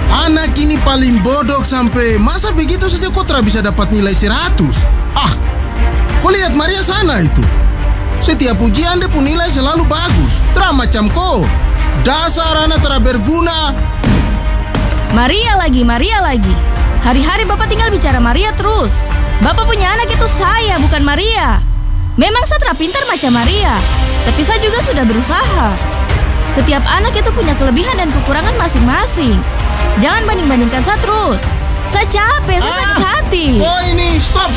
Anak ini paling bodoh sampai masa begitu saja kau tidak bisa dapat nilai 100. Kau lihat Maria sana itu. Setiap ujian dia pun nilai selalu bagus. Tidak macam kau. Dasar anak tidak berguna. Maria lagi. Hari-hari Bapak tinggal bicara Maria terus. Bapak punya anak itu saya, bukan Maria. Memang saya tidak pintar macam Maria, tapi saya juga sudah berusaha. Setiap anak itu punya kelebihan dan kekurangan masing-masing. Jangan banding-bandingkan saya terus. Saya capek, saya sakit hati. Oh ini, stop.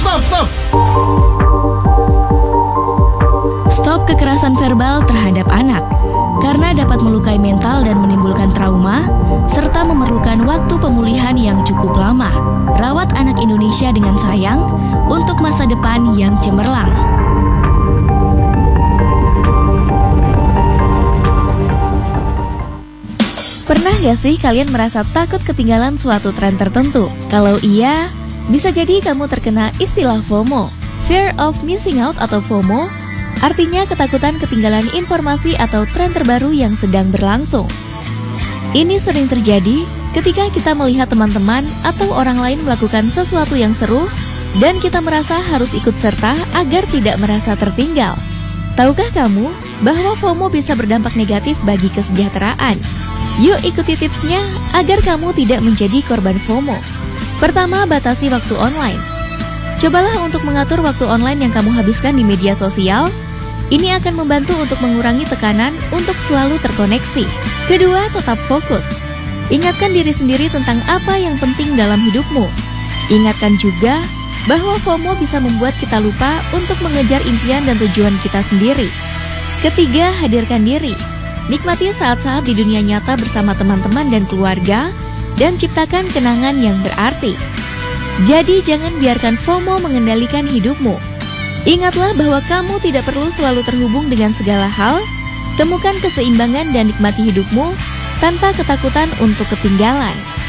Stop kekerasan verbal terhadap anak, karena dapat melukai mental dan menimbulkan trauma, serta memerlukan waktu pemulihan yang cukup lama. Rawat anak Indonesia dengan sayang untuk masa depan yang cemerlang. Pernah gak sih kalian merasa takut ketinggalan suatu tren tertentu? Kalau iya, bisa jadi kamu terkena istilah FOMO. Fear of missing out atau FOMO artinya ketakutan ketinggalan informasi atau tren terbaru yang sedang berlangsung. Ini sering terjadi ketika kita melihat teman-teman atau orang lain melakukan sesuatu yang seru dan kita merasa harus ikut serta agar tidak merasa tertinggal. Tahukah kamu bahwa FOMO bisa berdampak negatif bagi kesejahteraan? Yuk ikuti tipsnya agar kamu tidak menjadi korban FOMO. Pertama, batasi waktu online. Cobalah untuk mengatur waktu online yang kamu habiskan di media sosial. Ini akan membantu untuk mengurangi tekanan untuk selalu terkoneksi. Kedua, tetap fokus. Ingatkan diri sendiri tentang apa yang penting dalam hidupmu. Ingatkan juga bahwa FOMO bisa membuat kita lupa untuk mengejar impian dan tujuan kita sendiri. Ketiga, hadirkan diri. Nikmati saat-saat di dunia nyata bersama teman-teman dan keluarga, dan ciptakan kenangan yang berarti. Jadi jangan biarkan FOMO mengendalikan hidupmu. Ingatlah bahwa kamu tidak perlu selalu terhubung dengan segala hal. Temukan keseimbangan dan nikmati hidupmu tanpa ketakutan untuk ketinggalan.